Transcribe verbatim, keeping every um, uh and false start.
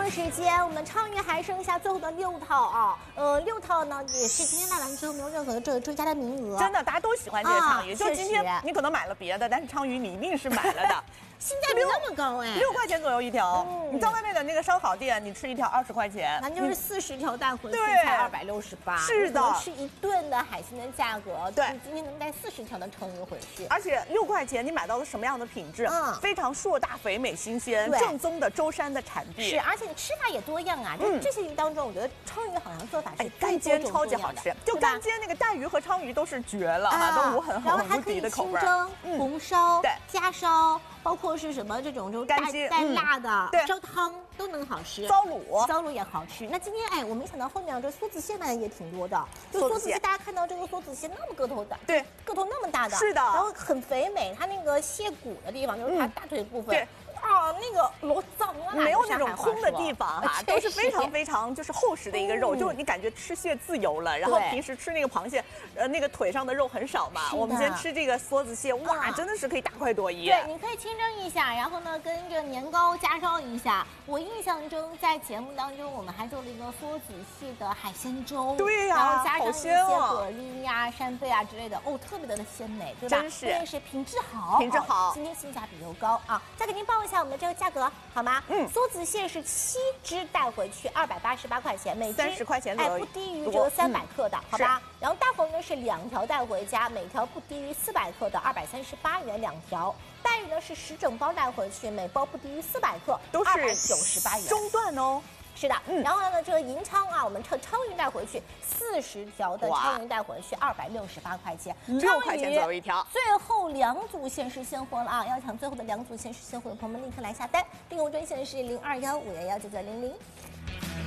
的时间，我们鲳鱼还剩下最后的六套啊，呃，六套呢也是今天卖完之后没有任何的这个追加的名额。 真的，大家都喜欢这个鲳鱼， 啊就今天你可能买了别的，但是鲳鱼你一定是买了的。 性价比那么高哎， 六块钱左右一条。 嗯你在外面的那个烧烤店，你吃一条二十块钱， 咱就是四十条带回去对才二百六十八， 是的你可能吃一顿的海鲜的价格， 对你今天能带四十条的鲳鱼回去。 而且六块钱你买到了什么样的品质？ 嗯非常硕大、肥美、新鲜， 对正宗的舟山的产地。 是，而且你吃法也多样啊。就这些鱼当中，我觉得鲳鱼好像做法是哎，干煎超级好吃，就干煎煎那个带鱼和鲳鱼都是绝了哈，都无很然后很无还可以敌的口味。 清蒸、 嗯红烧、 对加烧，包括是什么这种就带干煎带嗯辣的对烧汤都能好吃。 糟卤， 糟卤也好吃。那今天哎，我没想到后面这梭子蟹卖的也挺多的。就梭子蟹， 梭子蟹大家看到这个梭子蟹那么个头大， 对， 个头那么大的， 是的然后很肥美，它那个蟹骨的地方就是它嗯大腿部分。 对。 啊，那个罗脏啊， 没有那种空的地方哈，都是非常非非常就是厚实的一个肉， 嗯就你感觉吃蟹自由了。然后对平时吃那个螃蟹，呃，那个腿上的肉很少嘛， 是的我们今天吃这个梭子蟹，哇， 啊真的是可以大快朵颐。 对，你可以清蒸一下，然后呢跟着年糕加烧一下。我印象中在节目当中，我们还做了一个梭子蟹的海鲜粥， 对呀然后加上好一些鲜哦蛤蜊呀、扇贝啊之类的，哦，特别的鲜美，对吧？ 真是关键是品质好， 品质好今天性价比又高啊！再给您报一下我们的这个价格好吗？ 嗯梭子蟹是七只带回去二百八十八块钱，每只三十块钱左右， 哎，不低于这个三百克的，好吧？ 是然后大红呢是两条带回家，每条不低于四百克的，二百三十八元两条。带鱼呢是十整包带回去，每包不低于四百克， 都是二百九十八元。 中段哦。 是的， 嗯然后呢，这个银鲳啊，我们这鲳鱼带回去四十条的鲳鱼带回去，二百六十八块钱， 六块钱左右一条。 最后两组限时现货了啊！要抢最后的两组限时现货的朋友们，立刻来下单，订购专线是零二幺五幺幺九九零零。